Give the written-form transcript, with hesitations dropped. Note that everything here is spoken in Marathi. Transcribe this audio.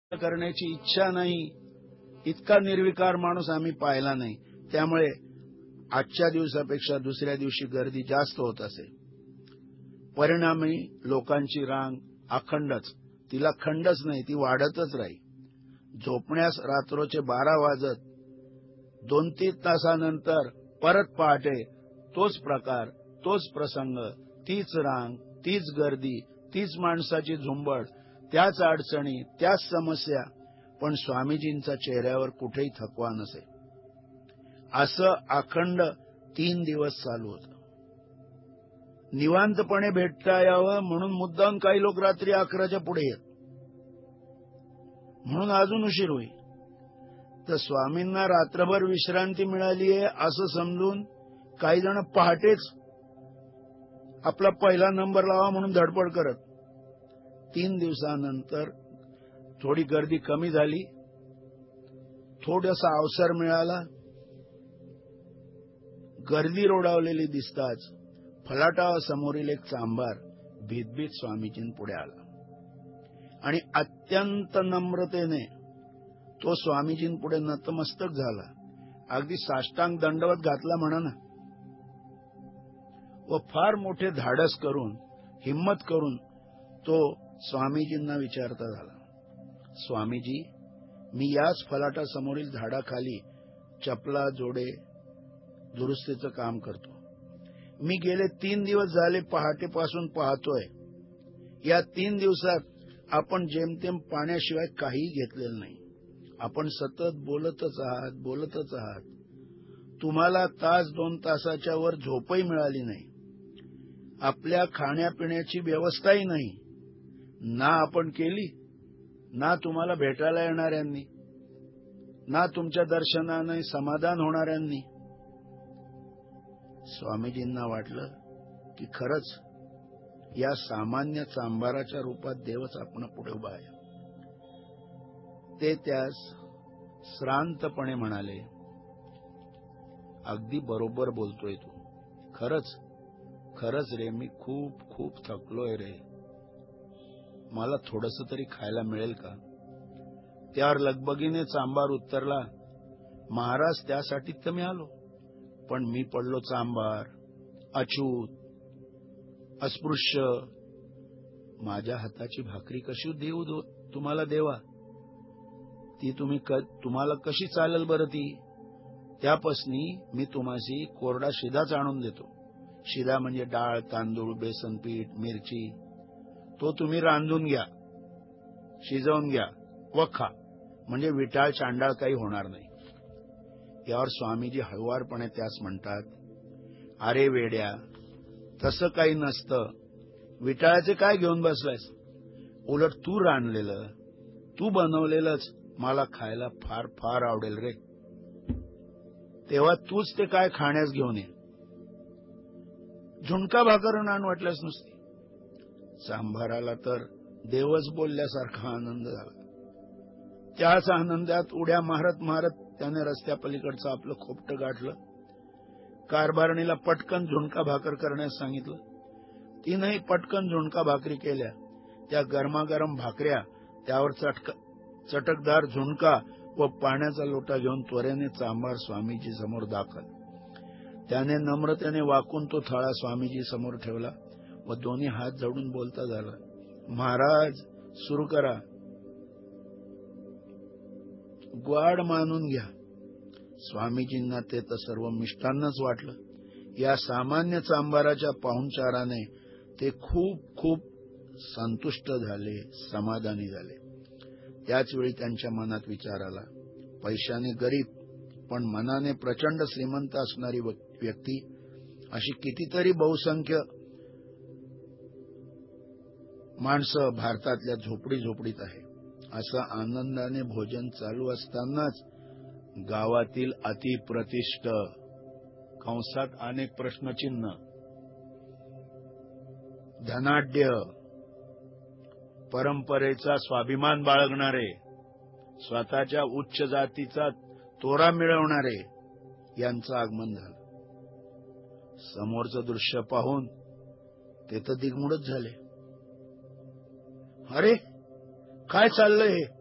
करण्याची इच्छा नाही, इतका निर्विकार माणूस आम्ही पाहिला नाही. त्यामुळे आजच्या दिवसापेक्षा दुसऱ्या दिवशी गर्दी जास्त होत असे. परिणामी लोकांची रांग अखंडच, तिला खंडच नाही, ती वाढतच राही. झोपण्यास रात्रोचे 12 वाजत 2-3 तासानंतर परत पहाटे तोच प्रकार, तोच प्रसंग, तीच रांग, तीच गर्दी, तीच माणसाची झुंबड, त्याच अडचणी, त्याच समस्या, पण स्वामीजींचा चेहऱ्यावर कुठेही थकवा नसे. असं अखंड 3 दिवस चालू होतं. निवांतपणे भेटता यावं म्हणून मुद्दाम काही लोक रात्री 11च्या पुढे येत, म्हणून अजून उशीर होईल. तर स्वामींना रात्रभर विश्रांती मिळालीये असं समजून काही जण पहाटेच आपला पहिला नंबर लावा म्हणून धडपड करत. 3 दिवसानंतर थोडी गर्दी कमी झाली, थोडासा अवसर मिळाला. गर्दी रोडावलेली दिसताच फलाटासमोरील एक चांभार भीतभीत स्वामीजींपुढे आला आणि अत्यंत नम्रतेने तो स्वामीजींपुढे नतमस्तक झाला. अगदी साष्टांग दंडवत घातला म्हणा ना. व फार मोठे धाडस करून, हिम्मत करून तो स्वामीजींना विचारता झाला, स्वामीजी, मी याच फलाटासमोरील झाडाखाली चपला जोडे दुरुस्तीचं काम करतो. मी गेले 3 दिवस झाले पहाटेपासून पाहतोय. या 3 दिवसात आपण जेमतेम पाण्याशिवाय काहीही घेतलेलं नाही. आपण सतत बोलतच आहात. तुम्हाला तास 2 तासाच्या वर झोपही मिळाली नाही. आपल्या खाण्यापिण्याची व्यवस्थाही नाही. ना आपण केली, ना तुम्हाला भेटायला येणाऱ्यांनी, ना तुमच्या दर्शनाने समाधान होणाऱ्यांनी. स्वामीजींना वाटलं की खरंच या सामान्य चांभाराच्या रूपात देवच आपण पुढे उभा आहे. ते त्यास श्रांतपणे म्हणाले, अगदी बरोबर बोलतोय तू. खरंच रे, मी खूप खूप थकलोय रे. मला थोडंसं तरी खायला मिळेल का? त्यावर लगबगीने चांभार उत्तरला, महाराज, त्यासाठी तर मी आलो, पण मी पडलो चांभार, अछूत, अस्पृश्य. माझ्या हाताची भाकरी कशी देऊ तुम्हाला देवा? ती तुम्हाला कशी चालेल बरं ती? त्यापासनी मी तुम्हाशी कोरडा शिदाच आणून देतो. शिदा म्हणजे डाळ, तांदूळ, बेसन पीठ, मिरची. तो तुम्ही रांधून घ्या, शिजवून घ्या व खा, म्हणजे विटाळ चांडाळ काही होणार नाही. यावर स्वामीजी हळुवारपणे त्यास म्हणतात, अरे वेड्या, तसं काही नसतं. विटाळाचे काय घेऊन बसलायस? उलट तू रांधलेलं, तू बनवलेलंच मला खायला फार फार आवडेल रे. तेव्हा तूच ते काय खाण्यास घेऊन ये. झुणका भाकर आण वाटल्यास नुसती. सांभाराला तर देवच बोलल्यासारखा आनंद झाला. त्याच आनंदात उड्या मारत मारत त्याने रस्त्या पलीकडचं आपलं खोपटं गाठलं. कारभारणीला पटकन झुणका भाकर करण्यास सांगितलं. तिनंही पटकन झुणका भाकरी केल्या. त्या गरमागरम भाकऱ्या, त्यावर चटकदार झुणका व पाण्याचा लोटा घेऊन त्वरेने चांभार स्वामीजी समोर दाखल. त्याने नम्रतेने वाकून तो थाळा स्वामीजी समोर ठेवला व दोन्ही हात जोडून बोलता झाला, महाराज, सुरू करा. ग्वाड मानून घ्या. स्वामीजींना ते तर सर्व मिष्टान्नच वाटलं. या सामान्य चांभाराच्या पाहुणचाराने ते खूप खूप संतुष्ट झाले, समाधानी झाले. त्याचवेळी त्यांच्या मनात विचार आला, पैशाने गरीब पण मनाने प्रचंड श्रीमंत असणारी व्यक्ती अशी कितीतरी बहुसंख्य माणसं भारतातल्या झोपडीत आहे. असं आनंदाने भोजन चालू असतानाच गावातील अतिप्रतिष्ठ कंसात अनेक प्रश्नचिन्ह, धनाढ्य, परंपरेचा स्वाभिमान बाळगणारे, स्वतःच्या उच्च जातीचा तोरा मिळवणारे यांचं आगमन झालं. समोरचं दृश्य पाहून ते तर दिगमुडच झाले. अरे, काय चाललंय हे?